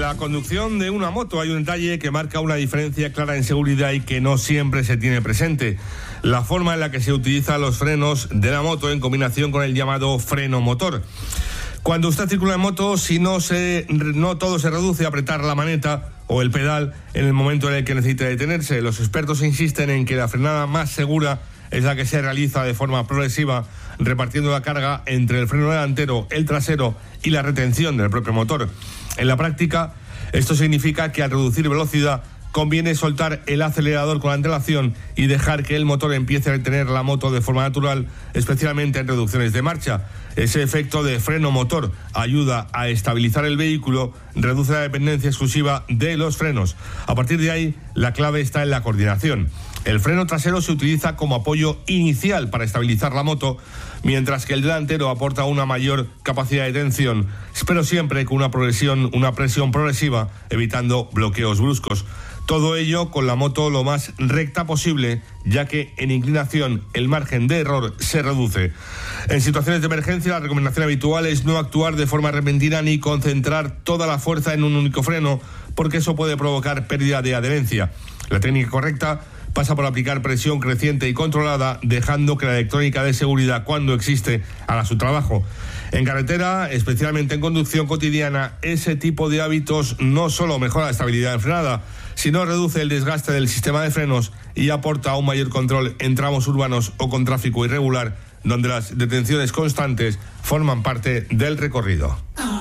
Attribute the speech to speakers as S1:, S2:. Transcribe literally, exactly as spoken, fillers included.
S1: la conducción de una moto hay un detalle que marca una diferencia clara en seguridad y que no siempre se tiene presente: la forma en la que se utilizan los frenos de la moto en combinación con el llamado freno motor. Cuando usted circula en moto, si no se, no todo se reduce a apretar la maneta o el pedal en el momento en el que necesite detenerse. Los expertos insisten en que la frenada más segura es la que se realiza de forma progresiva, repartiendo la carga entre el freno delantero, el trasero y la retención del propio motor. En la práctica, esto significa que al reducir velocidad conviene soltar el acelerador con antelación y dejar que el motor empiece a retener la moto de forma natural, especialmente en reducciones de marcha. Ese efecto de freno motor ayuda a estabilizar el vehículo, reduce la dependencia exclusiva de los frenos. A partir de ahí, la clave está en la coordinación. El freno trasero se utiliza como apoyo inicial para estabilizar la moto, mientras que el delantero aporta una mayor capacidad de tensión, pero siempre con una progresión, una presión progresiva, evitando bloqueos bruscos. Todo ello con la moto lo más recta posible, ya que en inclinación el margen de error se reduce. En situaciones de emergencia, la recomendación habitual es no actuar de forma repentina ni concentrar toda la fuerza en un único freno, porque eso puede provocar pérdida de adherencia. La técnica correcta pasa por aplicar presión creciente y controlada, dejando que la electrónica de seguridad, cuando existe, haga su trabajo. En carretera, especialmente en conducción cotidiana, ese tipo de hábitos no solo mejora la estabilidad de frenada, sino reduce el desgaste del sistema de frenos y aporta un mayor control en tramos urbanos o con tráfico irregular, donde las detenciones constantes forman parte del recorrido.